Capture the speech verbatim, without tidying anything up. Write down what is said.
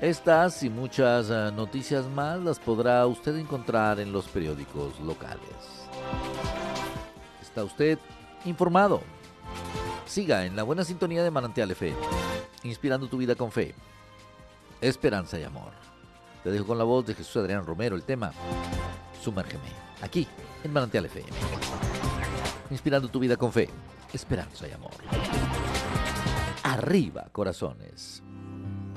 Estas y muchas eh, noticias más las podrá usted encontrar en los periódicos locales. ¿Está usted informado? Siga en la buena sintonía de Manantial F M, inspirando tu vida con fe, esperanza y amor. Te dejo con la voz de Jesús Adrián Romero el tema Sumérgeme, aquí en Manantial F M, inspirando tu vida con fe, esperanza y amor. Arriba, corazones.